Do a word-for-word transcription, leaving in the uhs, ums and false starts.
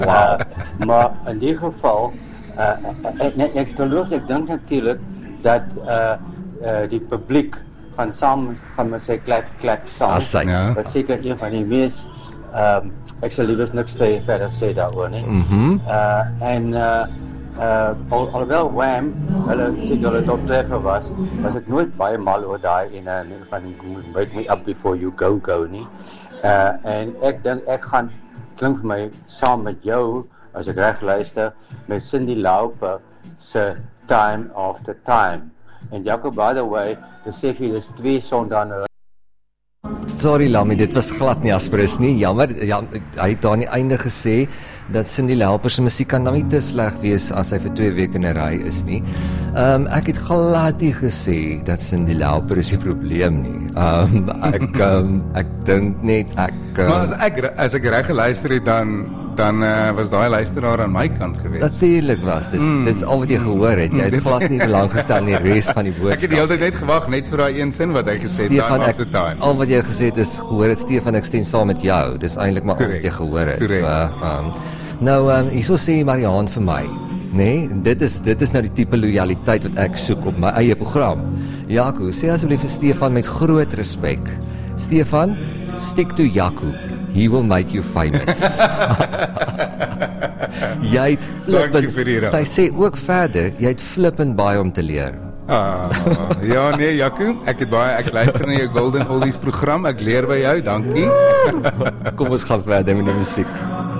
Wow. Uh, maar in die geval, uh, ek, ek, ek geloof, ek dink natuurlijk dat uh, uh, die publiek gaan saam gaan met sy klap klap saam. Ja. Wat seker een van die mees um, ek sal liewers niks verder sê daaroor nie. Mm-hmm. Uh, en uh, uh, al, alhoewel Wham hulle seker hulle top treffer was, was ek nooit baie mal oor daai en uh, van Wake Me Up Before You Go Go nie. Uh, en ek dink ek gaan klink vir my saam met jou as ek reg luister met Cyndi Lauper se Time After Time. En Jacob, by the way, besef jy, dis twee sondae. Sorry Lammy, dit was glad nie Aspirus nie. Jammer, ja, hy het daar aan die einde gesê dat Cyndi Lauper se musiek kan nou nie te sleg wees as hy vir twee weke in 'n ry is nie. Um, ek het glad nie gesê dat Cyndi Lauper is die probleem nie. Um, ek um, ek dink net ek um, Maar as ek as ek reg geluister het dan dan uh, was daai luisteraar aan my kant gewees. Natuurlik was dit. Mm. Dit is al wat jy gehoor het. Jy het glad nie belang gestel in die res van die boodskap. Ek het die hele tyd net gewag net vir daai een sin wat hy gesê het, time after time. Al wat jy gesê het is gehoor het Stefan, ek stem saam met jou. Dis eintlik maar Correct. Al wat jy gehoor het. So, um, nou um, hierso sê Mariaan vir my, nee, dit is dit is nou die tipe lojaliteit wat ek soek op my eie program. Jaco, sê asseblief vir Stefan met groot respek. Stefan, stick to Jaco. He will make you famous. Jy het flippend, sy sê ook verder, jy het flippend baie om te leer. Ah, ja nee Jaco, ek het baie, ek luister na jou Golden Oldies program, ek leer by jou, dankie. Kom ons gaan verder met die musiek.